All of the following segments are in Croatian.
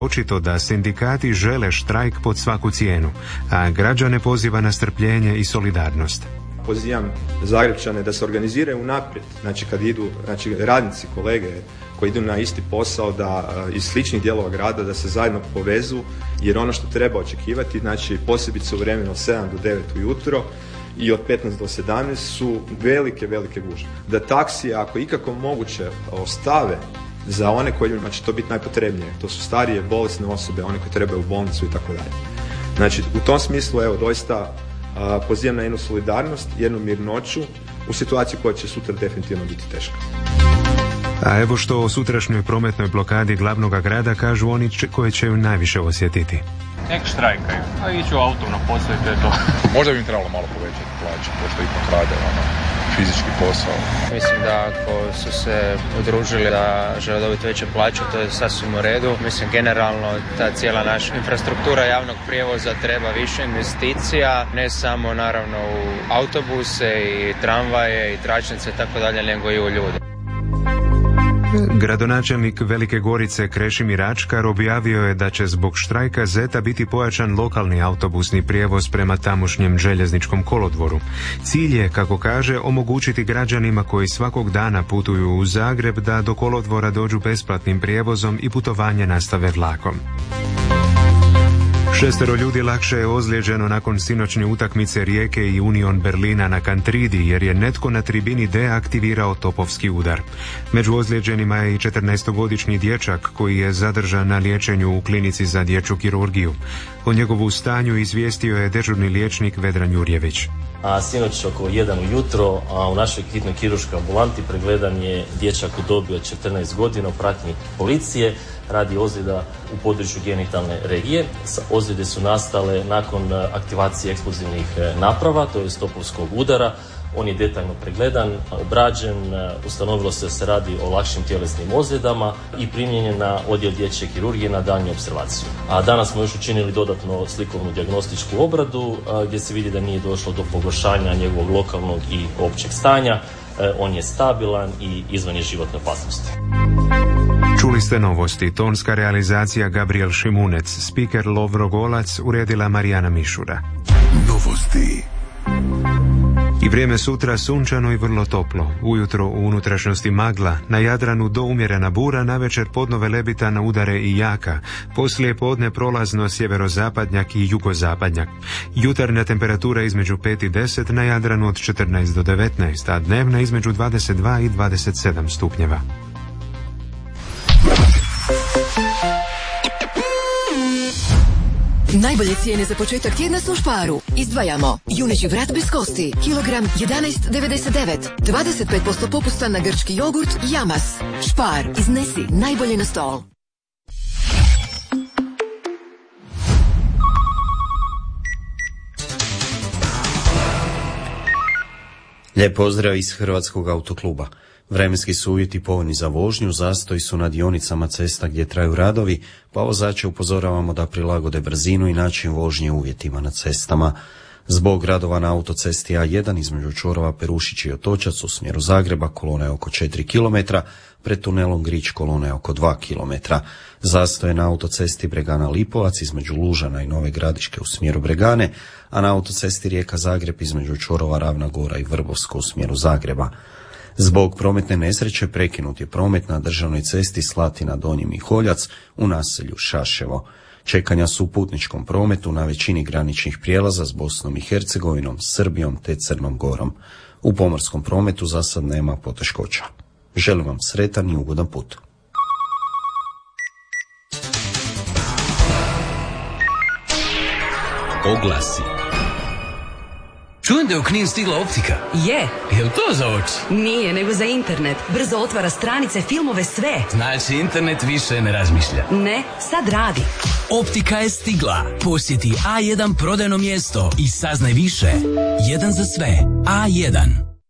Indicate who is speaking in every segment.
Speaker 1: Očito da sindikati žele štrajk pod svaku cijenu, a građane poziva na strpljenje i solidarnost.
Speaker 2: Pozivam Zagrepčane da se organiziraju unaprijed, znači kad idu, znači radnici, kolege koji idu na isti posao, da iz sličnih dijelova grada da se zajedno povezu, jer ono što treba očekivati, znači posebice u vremenu od 7 do 9 ujutro i od 15 do 17 su velike gužve. Da taksije, ako ikako moguće, ostave za one kojima će to biti najpotrebnije. To su starije, bolesne osobe, one koje trebaju u bolnicu i tako dalje. Znači, u tom smislu, evo, doista pozivam na jednu solidarnost, jednu mirnoću u situaciji koja će sutra definitivno biti teška.
Speaker 1: A evo što o sutrašnjoj prometnoj blokadi glavnog grada kažu oni koji će ju najviše osjetiti.
Speaker 3: Nek štrajkaju, a iću autom na posao i to je to.
Speaker 4: Možda bi im trebalo malo povećati plaće, pošto ipak rade fizički posao.
Speaker 5: Mislim da ako su se udružili da žele dobiti veće plaće, to je sasvim u redu. Mislim, generalno ta cijela naša infrastruktura javnog prijevoza treba više investicija, ne samo naravno u autobuse i tramvaje i tračnice i tako dalje, nego i u ljude.
Speaker 1: Gradonačelnik Velike Gorice Krešimir Ačkar objavio je da će zbog štrajka ZET-a biti pojačan lokalni autobusni prijevoz prema tamošnjem željezničkom kolodvoru. Cilj je, kako kaže, omogućiti građanima koji svakog dana putuju u Zagreb da do kolodvora dođu besplatnim prijevozom i putovanje nastave vlakom. 6 ljudi lakše je ozlijeđeno nakon sinoćnje utakmice Rijeke i Union Berlina na Kantridi jer je netko na tribini D aktivirao topovski udar. Među ozlijeđenima je i 14-godišnji dječak koji je zadržan na liječenju u klinici za dječju kirurgiju. O njegovu stanju izvijestio je dežurni liječnik Vedran Jurjević.
Speaker 6: A sinoć oko 1 ujutro u našoj hitnoj kirurškoj ambulanti pregledan je dječak u dobi od 14 godina u pratnji policije radi ozljeda u području genitalne regije. Ozljede su nastale nakon aktivacije eksplozivnih naprava, to je topovskog udara. On je detaljno pregledan, obrađen, ustanovilo se da se radi o lakšim tjelesnim ozljedama i primljen na odjel dječje kirurgije na daljnju opservaciju. A danas smo još učinili dodatno slikovnu dijagnostičku obradu gdje se vidi da nije došlo do pogoršanja njegovog lokalnog i općeg stanja. On je stabilan i izvan je životne opasnosti.
Speaker 1: Čuli ste novosti, tonska realizacija Gabriel Šimunec, spiker Lovro Golac, uredila Marijana Mišura.
Speaker 7: Novosti.
Speaker 1: I vrijeme sutra sunčano i vrlo toplo. Ujutro u unutrašnjosti magla, na Jadranu do umjerena bura, navečer podnove lebitana udare i jaka. Poslije podne prolazno sjeverozapadnjak i jugozapadnjak. Jutarnja temperatura između 5 i 10, na Jadranu od 14 do 19, a dnevna između 22 i 27 stupnjeva.
Speaker 8: Najbolje cijene za početak tjedna su u Sparu. Izdvajamo juneći vrat bez kosti, kilogram 11,99, 25% popusta na grčki jogurt Jamas. Spar, iznesi najbolje na stol.
Speaker 9: Lijep pozdrav iz Hrvatskog autokluba. Vremenski su uvjeti povoljni za vožnju, zastoji su na dionicama cesta gdje traju radovi, pa vozače upozoravamo da prilagode brzinu i način vožnje uvjetima na cestama. Zbog radova na autocesti A1 između čvorova Perušić i Otočac u smjeru Zagreba kolona je oko 4 km, pred tunelom Grič kolona je oko 2 km. Zastoje na autocesti Bregana-Lipovac između Lužana i Nove Gradiške u smjeru Bregane, a na autocesti Rijeka-Zagreb između čvorova Ravna Gora i Vrbovsko u smjeru Zagreba. Zbog prometne nesreće prekinut je promet na državnoj cesti Slatina-Donji Miholjac u naselju Šaševo. Čekanja su u putničkom prometu na većini graničnih prijelaza s Bosnom i Hercegovinom, Srbijom te Crnom Gorom. U pomorskom prometu za sad nema poteškoća. Želim vam sretan i ugodan put.
Speaker 10: Oglasi. Čujem da je u Knin stigla optika.
Speaker 11: Je.
Speaker 10: Jel to za oči?
Speaker 11: Nije, nego za internet. Brzo otvara stranice, filmove, sve.
Speaker 10: Znači internet više ne razmišlja.
Speaker 11: Ne, sad radi.
Speaker 10: Optika je stigla. Posjeti A1 prodajno mjesto i saznaj više. Jedan za sve. A1.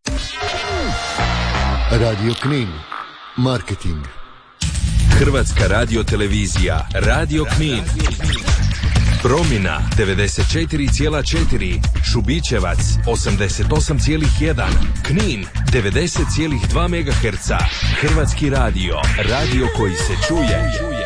Speaker 7: Radio Knin. Marketing.
Speaker 12: Hrvatska radiotelevizija. Radio Knin. Promina 94,4, Šubićevac 88,1, Knin 90,2 MHz. Hrvatski radio, radio koji se čuje.